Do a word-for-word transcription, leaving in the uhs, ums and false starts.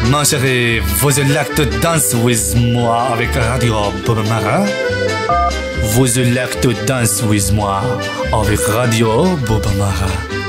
Ma chérie, vous êtes là to dance with moi avec Radio Bobamara. Vous êtes là to dance with moi avec Radio Bobamara.